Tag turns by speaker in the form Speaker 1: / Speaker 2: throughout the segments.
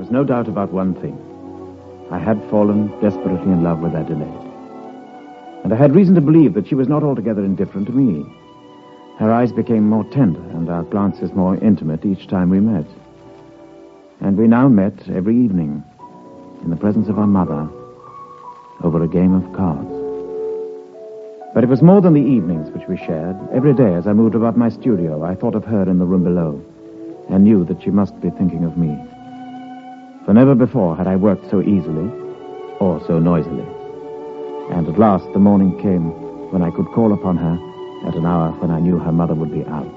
Speaker 1: was no doubt about one thing. I had fallen desperately in love with Adelaide. And I had reason to believe that she was not altogether indifferent to me. Her eyes became more tender and our glances more intimate each time we met. And we now met every evening in the presence of our mother over a game of cards. But it was more than the evenings which we shared. Every day as I moved about my studio, I thought of her in the room below and knew that she must be thinking of me. For never before had I worked so easily or so noisily. And at last the morning came when I could call upon her at an hour when I knew her mother would be out.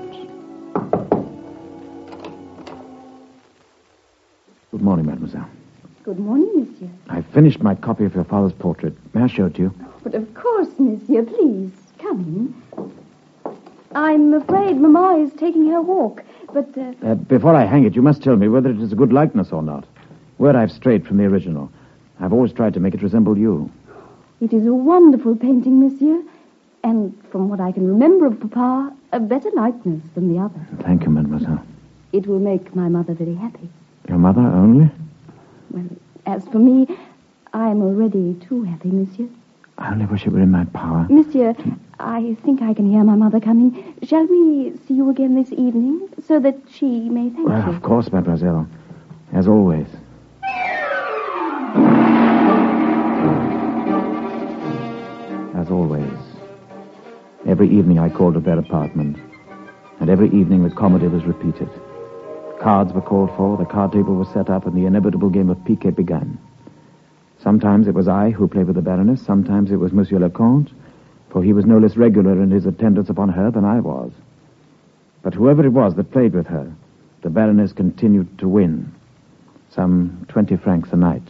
Speaker 1: Good morning, mademoiselle.
Speaker 2: Good morning, monsieur.
Speaker 1: I've finished my copy of your father's portrait. May I show it to you?
Speaker 2: But of course, monsieur. Please, come in. I'm afraid Mamma is taking her walk, but...
Speaker 1: Before I hang it, you must tell me whether it is a good likeness or not. Where I've strayed from the original. I've always tried to make it resemble you.
Speaker 2: It is a wonderful painting, monsieur. And from what I can remember of Papa, a better likeness than the other.
Speaker 1: Thank you, mademoiselle.
Speaker 2: It will make my mother very happy.
Speaker 1: Your mother only?
Speaker 2: Well, as for me, I am already too happy, monsieur.
Speaker 1: I only wish it were in my power.
Speaker 2: Monsieur, I think I can hear my mother coming. Shall we see you again this evening, so that she may thank you?
Speaker 1: Of course, mademoiselle. As always. As always. Every evening I called at their apartment, and every evening the comedy was repeated. Cards were called for, the card table was set up, and the inevitable game of piquet began. Sometimes it was I who played with the Baroness, sometimes it was Monsieur le Comte, for he was no less regular in his attendance upon her than I was. But whoever it was that played with her, the Baroness continued to win. Some 20 francs a night.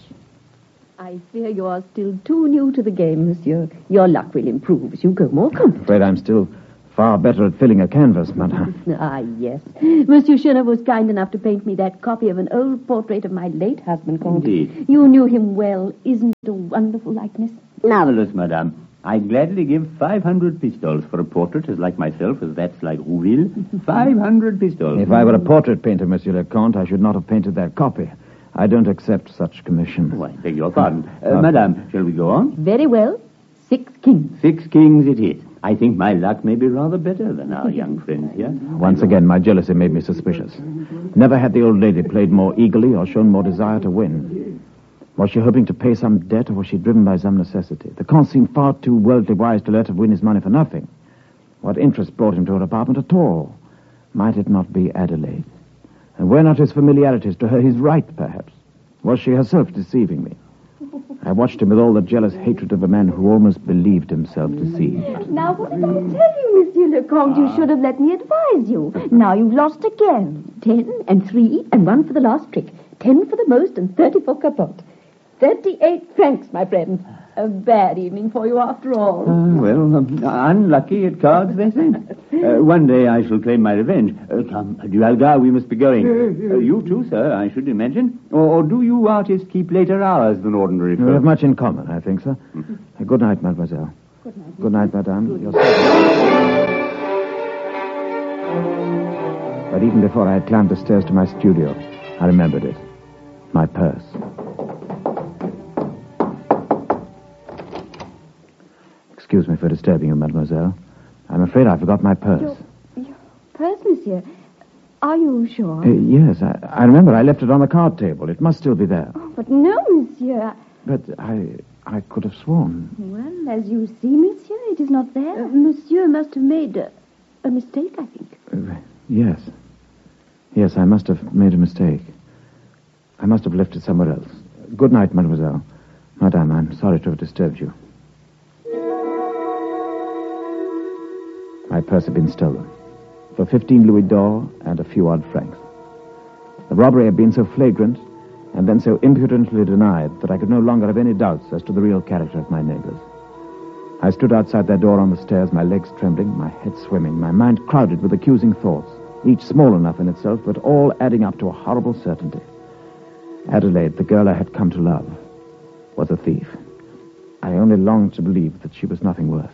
Speaker 3: I fear you are still too new to the game, monsieur. Your luck will improve as you go more confident.
Speaker 1: I'm afraid I'm still far better at filling a canvas, madame.
Speaker 3: Ah, yes. Monsieur Chenard was kind enough to paint me that copy of an old portrait of my late husband, Comte.
Speaker 4: Indeed.
Speaker 3: You knew him well. Isn't it a wonderful likeness?
Speaker 4: Marvelous, madame. I'd gladly give 500 pistoles for a portrait as like myself as that's like Rouville. 500 pistoles.
Speaker 1: If I were a portrait painter, Monsieur le Comte, I should not have painted that copy. I don't accept such commission.
Speaker 4: Oh, I beg your pardon. Madame, shall we go on?
Speaker 3: Very well. 6 kings.
Speaker 4: 6 kings it is. I think my luck may be rather better than our young friends here.
Speaker 1: Once again, my jealousy made me suspicious. Never had the old lady played more eagerly or shown more desire to win. Was she hoping to pay some debt, or was she driven by some necessity? The Comte seemed far too worldly wise to let her win his money for nothing. What interest brought him to her apartment at all? Might it not be Adelaide? And were not his familiarities to her his right, perhaps? Was she herself deceiving me? I watched him with all the jealous hatred of a man who almost believed himself deceived.
Speaker 2: Now, what did I tell you, Monsieur le Comte? You should have let me advise you. Now you've lost again.
Speaker 3: 10 and 3 and 1 for the last trick. 10 for the most and 30 for capote. 38 francs, my friend. A bad evening for you after all.
Speaker 4: Unlucky at cards, they say. One day I shall claim my revenge. Come, Dualga, we must be going. You too, sir, I should imagine. Or do you artists keep later hours than ordinary folk?
Speaker 1: We have much in common, I think, sir. Good night, mademoiselle.
Speaker 2: Good night.
Speaker 1: Good night, madame. But even before I had climbed the stairs to my studio, I remembered it. My purse. Excuse me for disturbing you, mademoiselle. I'm afraid I forgot my purse.
Speaker 2: Your purse, monsieur? Are you sure?
Speaker 1: Yes, I remember I left it on the card table. It must still be there.
Speaker 2: Oh, but no, monsieur.
Speaker 1: But I could have sworn.
Speaker 2: Well, as you see, monsieur, it is not there. Monsieur must have made a mistake, I think.
Speaker 1: Yes. Yes, I must have made a mistake. I must have left it somewhere else. Good night, mademoiselle. Madame, I'm sorry to have disturbed you. My purse had been stolen. For 15 louis d'or and a few odd francs. The robbery had been so flagrant and then so impudently denied that I could no longer have any doubts as to the real character of my neighbors. I stood outside their door on the stairs, my legs trembling, my head swimming, my mind crowded with accusing thoughts, each small enough in itself, but all adding up to a horrible certainty. Adelaide, the girl I had come to love, was a thief. I only longed to believe that she was nothing worse.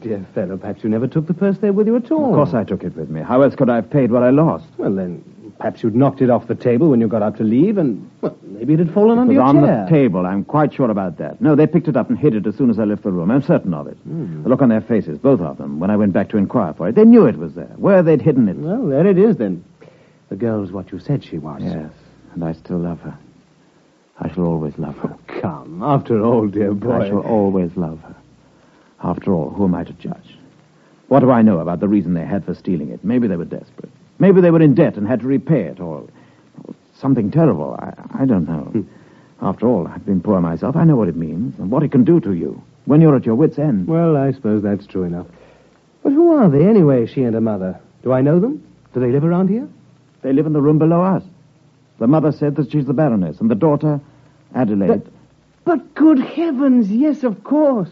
Speaker 5: dear fellow, perhaps you never took the purse there with you at all.
Speaker 1: Of course I took it with me. How else could I have paid what I lost?
Speaker 5: Well, then, perhaps you'd knocked it off the table when you got up to leave, and, well, maybe it had fallen
Speaker 1: It
Speaker 5: under
Speaker 1: was
Speaker 5: your
Speaker 1: on
Speaker 5: chair.
Speaker 1: the table. I'm quite sure about that. No, they picked it up and hid it as soon as I left the room. I'm certain of it. The look on their faces, both of them, when I went back to inquire for it, they knew it was there. Where they'd hidden it.
Speaker 5: Well, there it is, then. The girl's what you said she was.
Speaker 1: Yes, and I still love her. I shall always love her.
Speaker 5: Come, after all, dear boy.
Speaker 1: I shall always love her. After all, who am I to judge? What do I know about the reason they had for stealing it? Maybe they were desperate. Maybe they were in debt and had to repay it, or something terrible. I don't know. After all, I've been poor myself. I know what it means and what it can do to you when you're at your wits' end.
Speaker 5: Well, I suppose that's true enough. But who are they, anyway, she and her mother? Do I know them? Do they live around here?
Speaker 1: They live in the room below us. The mother said that she's the Baroness, and the daughter, Adelaide.
Speaker 5: But good heavens, yes, of course.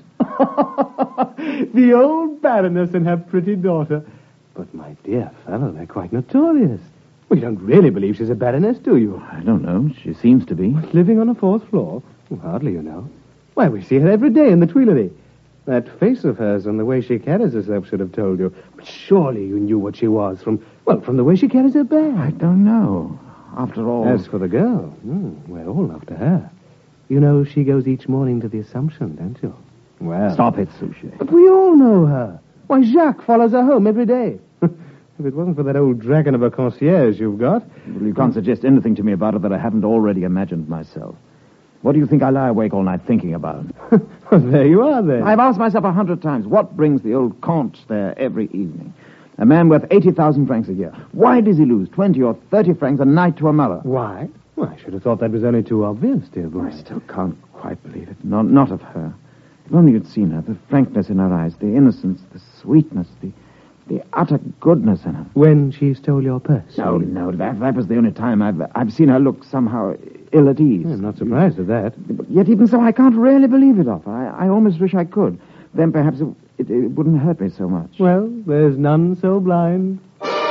Speaker 5: The old Baroness and her pretty daughter. But, my dear fellow, they're quite notorious. Well, you don't really believe she's a Baroness, do you?
Speaker 1: I don't know. She seems to be.
Speaker 5: Living on a fourth floor? Well, hardly, you know. Why, we see her every day in the Tuileries. That face of hers and the way she carries herself should have told you. But surely you knew what she was from the way she carries her bag.
Speaker 1: I don't know. After all...
Speaker 5: As for the girl, we're all after her. You know she goes each morning to the Assumption, don't you? Well...
Speaker 1: Stop it, Suchet.
Speaker 5: But we all know her. Why, Jacques follows her home every day. If it wasn't for that old dragon of a concierge you've got...
Speaker 1: Well, you can't suggest anything to me about her that I haven't already imagined myself. What do you think I lie awake all night thinking about?
Speaker 5: Well, there you are, then.
Speaker 1: I've asked myself 100 times, what brings the old Comte there every evening? A man worth 80,000 francs a year. Why does he lose 20 or 30 francs a night to a mother?
Speaker 5: Why? Well, I should have thought that was only too obvious, dear boy.
Speaker 1: I still can't quite believe it. Not of her. If only you'd seen her, the frankness in her eyes, the innocence, the sweetness, the utter goodness in her.
Speaker 5: When she stole your purse?
Speaker 1: No, that was the only time I've seen her look somehow ill at ease.
Speaker 5: I'm not surprised at that.
Speaker 1: But yet even so, I can't really believe it of her. I almost wish I could. Then perhaps it wouldn't hurt me so much.
Speaker 5: Well, there's none so blind.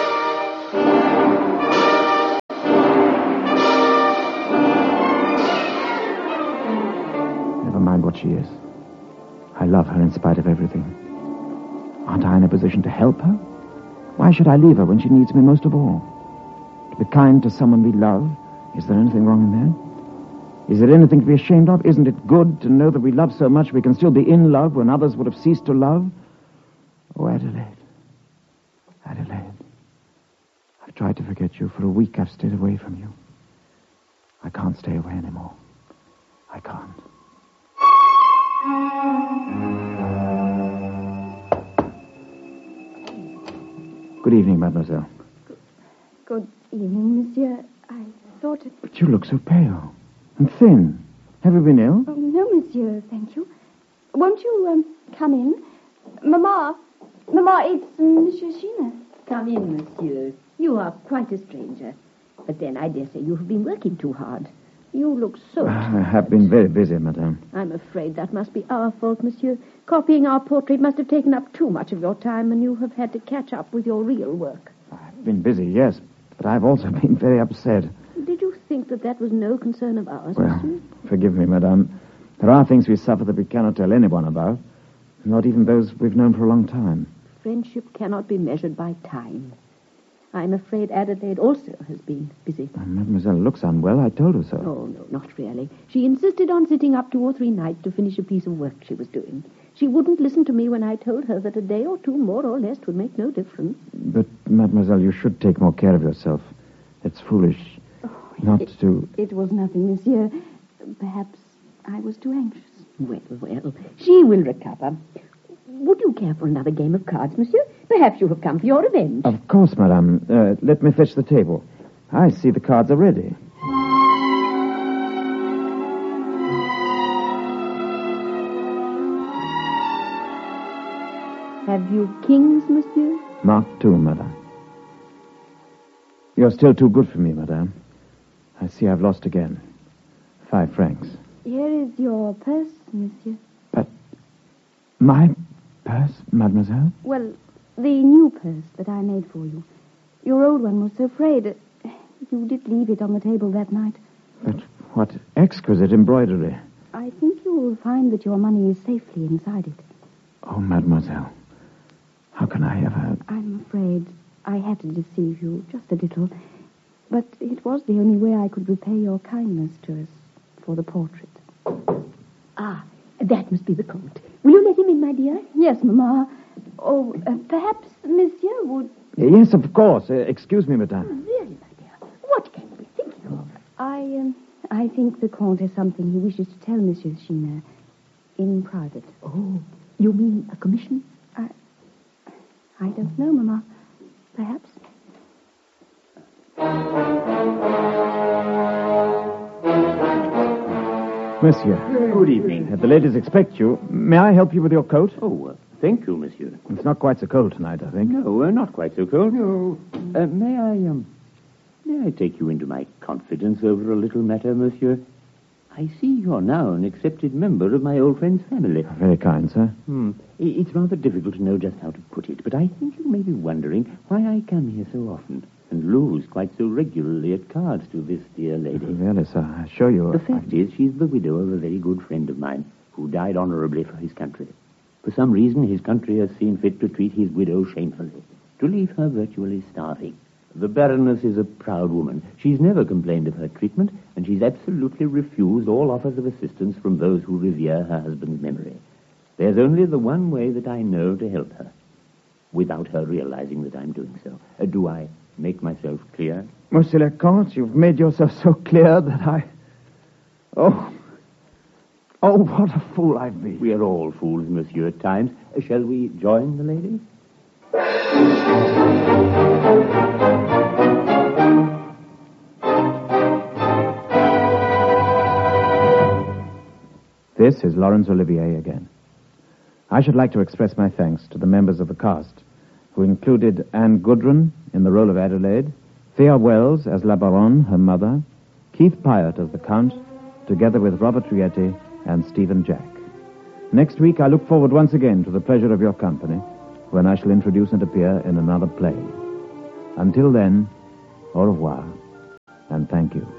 Speaker 1: Never mind what she is. I love her in spite of everything. Aren't I in a position to help her? Why should I leave her when she needs me most of all? To be kind to someone we love, is there anything wrong in that? Is there anything to be ashamed of? Isn't it good to know that we love so much we can still be in love when others would have ceased to love? Oh, Adelaide. Adelaide. I've tried to forget you. For a week I've stayed away from you. I can't stay away anymore. I can't. Good evening, mademoiselle.
Speaker 2: Good evening, monsieur. I thought it...
Speaker 1: But you look so pale and thin. Have you been ill?
Speaker 2: Oh, no, monsieur, thank you. Won't you come in? Mamma, it's Monsieur Sheena.
Speaker 3: Come in, monsieur. You are quite a stranger. But then I dare say you have been working too hard. You look so...
Speaker 1: I have been very busy, madame.
Speaker 3: I'm afraid that must be our fault, monsieur. Copying our portrait must have taken up too much of your time, and you have had to catch up with your real work.
Speaker 1: I've been busy, yes, but I've also been very upset.
Speaker 3: Did you think that was no concern of ours,
Speaker 1: Well,
Speaker 3: monsieur?
Speaker 1: forgive me, madame. There are things we suffer that we cannot tell anyone about, not even those we've known for a long time.
Speaker 3: Friendship cannot be measured by time. I'm afraid Adelaide also has been busy.
Speaker 1: Mademoiselle looks unwell. I told her so.
Speaker 3: Oh, no, not really. She insisted on sitting up 2 or 3 nights to finish a piece of work she was doing. She wouldn't listen to me when I told her that a day or 2, more or less, would make no difference.
Speaker 1: But, mademoiselle, you should take more care of yourself. It's foolish not to...
Speaker 2: It was nothing, monsieur. Perhaps I was too anxious.
Speaker 3: Well, she will recover. Would you care for another game of cards, monsieur? Perhaps you have come for your revenge.
Speaker 1: Of course, madame. Let me fetch the table. I see the cards are ready.
Speaker 3: Have you kings, monsieur?
Speaker 1: Mark 2, madame. You're still too good for me, madame. I see I've lost again. 5 francs.
Speaker 2: Here is your purse, monsieur.
Speaker 1: But my purse, mademoiselle?
Speaker 2: Well, the new purse that I made for you. Your old one was so frayed. You did leave it on the table that night.
Speaker 1: But what exquisite embroidery.
Speaker 2: I think you will find that your money is safely inside it.
Speaker 1: Oh, mademoiselle, How can I ever...
Speaker 2: I'm afraid I had to deceive you, just a little. But it was the only way I could repay your kindness to us for the portrait.
Speaker 3: Ah, that must be the Comte. Will you let him in, my dear?
Speaker 2: Yes, Mamma. Oh, perhaps Monsieur would...
Speaker 1: Yes, of course. Excuse me, madame.
Speaker 3: Really, my dear, what can you be thinking of?
Speaker 2: I think the Comte has something he wishes to tell Monsieur Chiner in private.
Speaker 3: Oh, you mean a commission?
Speaker 2: I don't know, Mamma. Perhaps.
Speaker 1: Monsieur.
Speaker 4: Good evening.
Speaker 1: The ladies expect you. May I help you with your coat?
Speaker 4: Oh, thank you, monsieur.
Speaker 1: It's not quite so cold tonight, I think.
Speaker 4: No, not quite so cold. No. May I take you into my confidence over a little matter, monsieur? I see you're now an accepted member of my old friend's family.
Speaker 1: Very kind, sir.
Speaker 4: It's rather difficult to know just how to put it, but I think you may be wondering why I come here so often and lose quite so regularly at cards to this dear lady.
Speaker 1: Really, sir, I assure you...
Speaker 4: The fact is, she's the widow of a very good friend of mine who died honorably for his country. For some reason, his country has seen fit to treat his widow shamefully, to leave her virtually starving. The Baroness is a proud woman. She's never complained of her treatment, and she's absolutely refused all offers of assistance from those who revere her husband's memory. There's only the one way that I know to help her, without her realizing that I'm doing so. Do I make myself clear?
Speaker 1: Monsieur le Comte, you've made yourself so clear that I... Oh, what a fool I've been.
Speaker 4: We are all fools, monsieur, at times. Shall we join the ladies?
Speaker 1: This is Laurence Olivier again. I should like to express my thanks to the members of the cast, who included Anne Goodrun in the role of Adelaide, Thea Wells as La Baronne, her mother, Keith Pyatt as the Count, together with Robert Rietti and Stephen Jack. Next week, I look forward once again to the pleasure of your company, when I shall introduce and appear in another play. Until then, au revoir, and thank you.